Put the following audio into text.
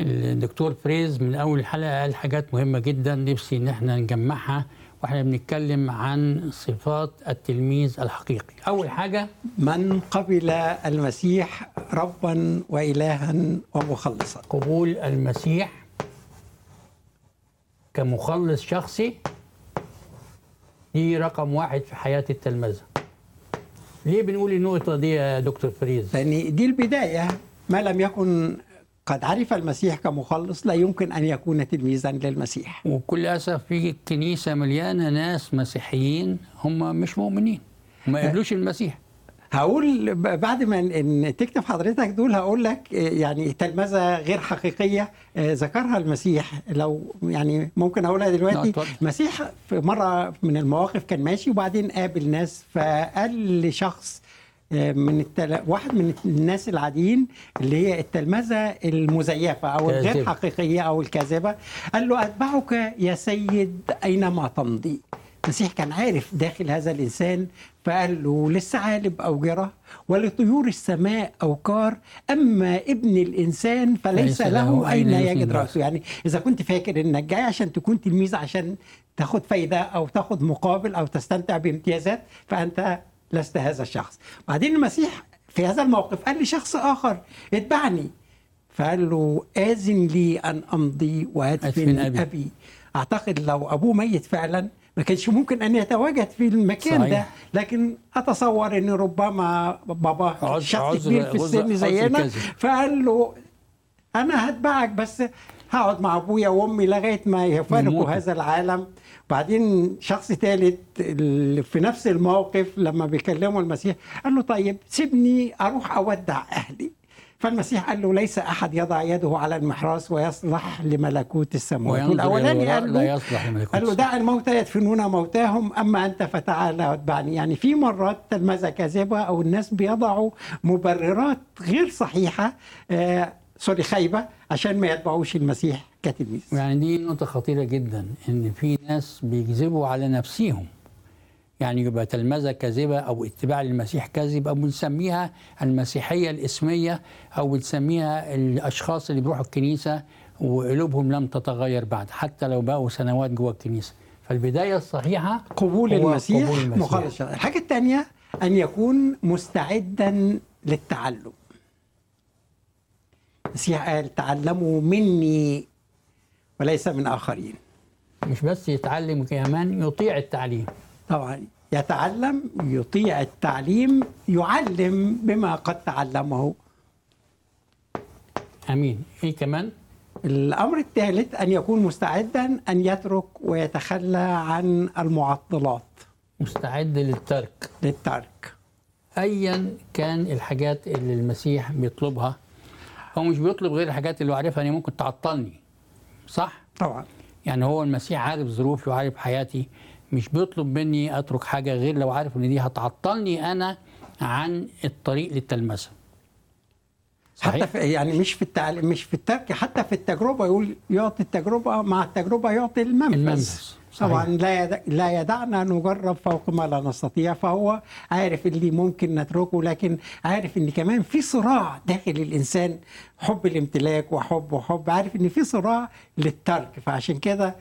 الدكتور فريز من أول الحلقة قال حاجات مهمة جدا، نفسي إن احنا نجمعها واحنا بنتكلم عن صفات التلميذ الحقيقي. أول حاجة من قبل المسيح ربا وإلها ومخلصا. قبول المسيح كمخلص شخصي دي رقم واحد في حياة التلمذة. ليه بنقول النقطة دي يا دكتور فريز؟ لأن دي البداية، ما لم يكن قد عرف المسيح كمخلص لا يمكن أن يكون تلميذا للمسيح. وبكل أسف في كنيسة مليانة ناس مسيحيين هم مش مؤمنين وما يقبلوش المسيح. هقول بعد ما إن تكتب حضرتك دول هقول لك يعني تلمذة غير حقيقية ذكرها المسيح. لو يعني ممكن أقولها دلوقتي. المسيح في مرة من المواقف كان ماشي وبعدين قابل ناس، فقال لشخص واحد من الناس العاديين اللي هي التلمذة المزيفة أو الغير حقيقية أو الكاذبة، قال له أتبعك يا سيد أينما تمضي. المسيح كان عارف داخل هذا الإنسان، فقال له للثعالب أوجرة ولطيور السماء أوكار، أما ابن الإنسان فليس له أين يجد رأسه. يعني إذا كنت فاكر إنك جاي عشان تكون تلميذ عشان تاخد فايدة أو تاخد مقابل أو تستمتع بامتيازات، فأنت لست هذا الشخص. بعدين المسيح في هذا الموقف قال لشخص آخر اتبعني، فقال له آذن لي أن أمضي وأدفن أبي. أعتقد لو أبوه ميت فعلا ما كانش ممكن أن يتواجد في المكان صحيح. ده، لكن أتصور أن ربما بابا شخص كبير في السن زينا، فقال له أنا هتبعك بس هقعد مع أبويا وأمي لغاية ما يفارقوا هذا العالم. بعدين شخص ثالث في نفس الموقف لما بيكلموا المسيح قال له طيب سيبني أروح أودع أهلي. فالمسيح قال له ليس أحد يضع يده على المحراث ويصلح لملكوت السماوات. والأولاني قال له دع الموتى يدفنون موتاهم، أما أنت فتعالى واتبعني. يعني في مرات تلمذة كاذبة أو الناس بيضعوا مبررات غير صحيحة خيبة عشان ما يتبعوش المسيح كتلميذ. يعني دي نقطة خطيرة جدا، إن في ناس بيكذبوا على نفسهم. يعني يبقى تلمذة كاذبة أو اتباع للمسيح كاذب، أو بنسميها المسيحية الإسمية، أو بنسميها الأشخاص اللي بيروحوا الكنيسة وقلوبهم لم تتغير بعد حتى لو بقوا سنوات جوه الكنيسة. فالبداية الصحيحة قبول المسيح مخلص. الحاجة الثانية أن يكون مستعدا للتعلم. المسيح قال تعلموا مني وليس من آخرين. مش بس يتعلم، كمان يطيع التعليم. طبعا يتعلم، يطيع التعليم، يعلم بما قد تعلمه. امين. ايه كمان؟ الامر الثالث ان يكون مستعدا ان يترك ويتخلى عن المعطلات. مستعد للترك ايا كان الحاجات اللي المسيح بيطلبها. هو مش بيطلب غير الحاجات اللي عارفها ان ممكن تعطلني، صح؟ طبعا. يعني هو المسيح عارف ظروفي وعارف حياتي، مش بيطلب مني اترك حاجه غير لو عارف ان دي هتعطلني انا عن الطريق للتلمذة. حتى يعني مش في التعليم، مش في الترك، حتى في التجربه يقول يعطي التجربه، مع التجربه يعطي المنفذ. طبعا لا يدعنا نجرب فوق ما لا نستطيع. فهو عارف اللي ممكن نتركه، لكن عارف ان كمان في صراع داخل الانسان، حب الامتلاك وحب عارف ان في صراع للترك. فعشان كده